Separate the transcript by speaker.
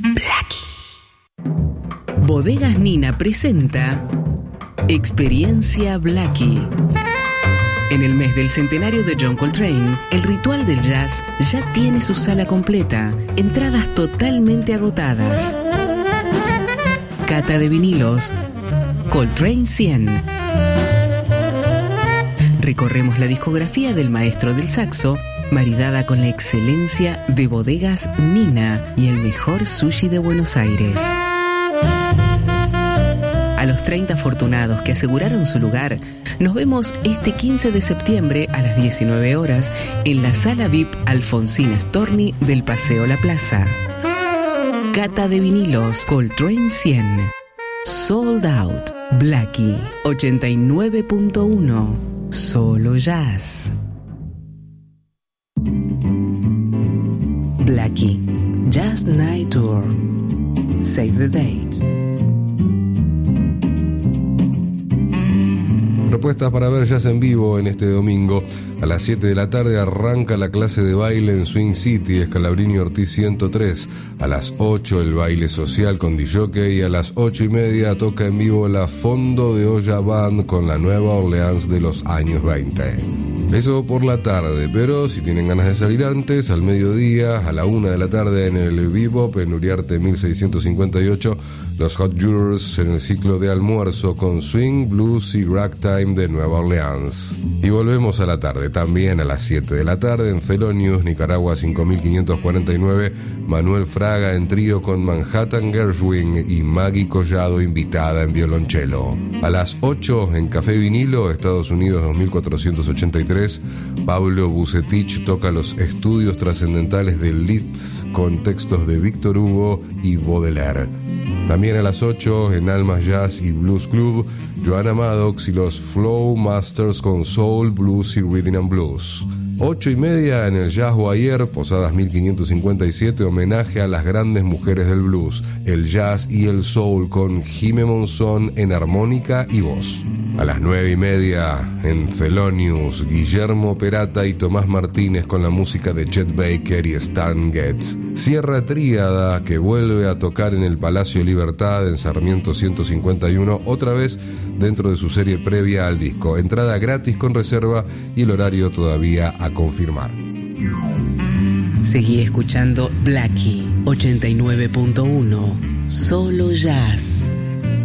Speaker 1: Bodegas Nina presenta Experiencia Blackie. En el mes del centenario de John Coltrane, el Ritual del Jazz ya tiene su sala completa, entradas totalmente agotadas. Cata de vinilos, Coltrane 100. Recorremos la discografía del maestro del saxo, maridada con la excelencia de Bodegas Nina y el mejor sushi de Buenos Aires. A los 30 afortunados que aseguraron su lugar, nos vemos este 15 de septiembre a las 19 horas en la sala VIP Alfonsina Storni del Paseo La Plaza. Cata de vinilos, Coltrane 100. Sold Out. Blackie 89.1. Solo Jazz. Blackie Jazz Night Tour. Save the date.
Speaker 2: Propuestas para ver jazz en vivo en este domingo. A las 7 de la tarde arranca la clase de baile en Swing City, Escalabrini Ortiz 103. A las 8 el baile social con DJ y a las 8:30 toca en vivo la Fondo de Olla Band con la Nueva Orleans de los años 20. Eso por la tarde, pero si tienen ganas de salir antes, al mediodía, a la 1 de la tarde en el Bebop, en Uriarte 1658, los Hot Jurors en el ciclo de almuerzo con swing, blues y ragtime de Nueva Orleans. Y volvemos a la tarde, también a las 7 de la tarde en Thelonious, Nicaragua 5549, Manuel Fraga en trío con Manhattan Gershwin y Maggie Collado invitada en violonchelo. A las 8 en Café Vinilo, Estados Unidos 2483, Pablo Bucetich toca los estudios trascendentales de Liszt con textos de Víctor Hugo y Baudelaire. También a las 8 en Almas Jazz y Blues Club, Joanna Maddox y los Flow Masters con Soul, Blues y Rhythm and Blues. 8:30 en el Jazz Boyer, Posadas 1557, homenaje a las grandes mujeres del blues, el jazz y el soul con Jimé Monzón en armónica y voz. A las 9:30 en Thelonious, Guillermo Perata y Tomás Martínez con la música de Chet Baker y Stan Getz. Sierra Tríada, que vuelve a tocar en el Palacio Libertad en Sarmiento 151, otra vez dentro de su serie previa al disco. Entrada gratis con reserva y el horario todavía a confirmar.
Speaker 1: Seguí escuchando Blackie 89.1. Solo Jazz.